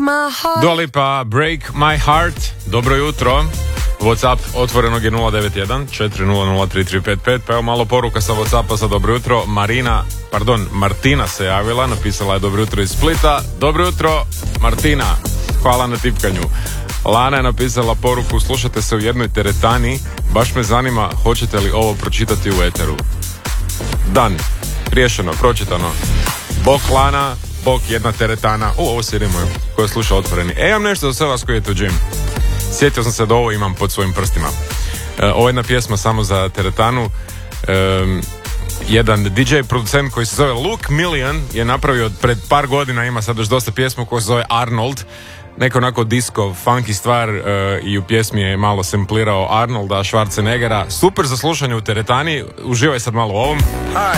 Dua Lipa, Break My Heart. Dobro jutro. WhatsApp otvorenog je 091 400 3355. Pa evo malo poruka sa WhatsAppa za dobro jutro. Martina se javila, napisala je dobro jutro iz Splita. Dobro jutro, Martina. Hvala na tipkanju. Lana je napisala poruku, slušate se u jednoj teretani, baš me zanima hoćete li ovo pročitati u eteru. Dan, riješeno, pročitano. Bok Lana, bok jedna teretana. Ovo se rimuje, ko je slušao otvoreni. Imam nešto za sve vas koji je to Jim. Sjetio sam se da ovo imam pod svojim prstima. Ovo je jedna pjesma samo za teretanu. Jedan DJ producent koji se zove Luke Million je napravio pred par godina, ima sad još dosta pjesmu koja se zove Arnold. Neko onako disco, funky stvar i u pjesmi je malo samplirao Arnolda Schwarzeneggera. Super za slušanje u teretani, uživaj sad malo u ovom. Hi.